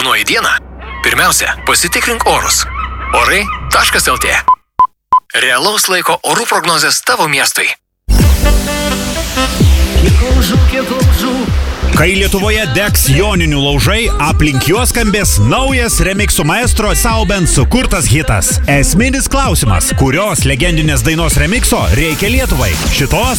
Planuoji dieną? Pirmiausia, pasitikrink orus. Orai.lt. Realaus laiko orų prognozės tavo miestui. Kai Lietuvoje degs joninių laužai, aplink juos skambės naujas remixų maestro Sauben sukurtas hitas. Esminis klausimas, kurios legendinės dainos remixo reikia Lietuvai? Šitos